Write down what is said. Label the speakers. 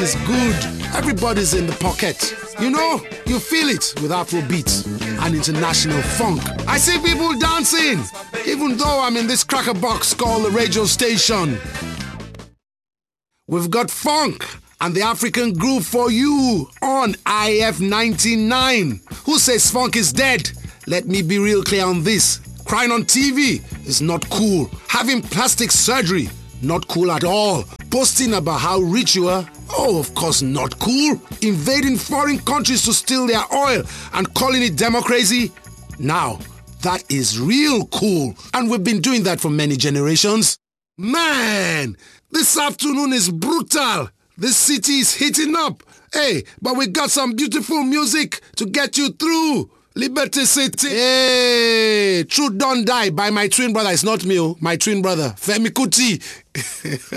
Speaker 1: is good. Everybody's in the pocket. You know, you feel it with Afrobeats and international funk. I see people dancing, even though I'm in this cracker box called the radio station. We've got funk and the African groove for you on IF 99. Who says funk is dead? Let me be real clear on this. Crying on TV is not cool. Having plastic surgery, not cool at all. Posting about how rich you are, oh, of course not cool. Invading foreign countries to steal their oil and calling it democracy, now that is real cool. And we've been doing that for many generations. Man, this afternoon is brutal. This city is heating up. Hey, but we got some beautiful music to get you through. Liberty City. Hey, Truth Don't Die by my twin brother. It's not me, my twin brother, Femi Kuti.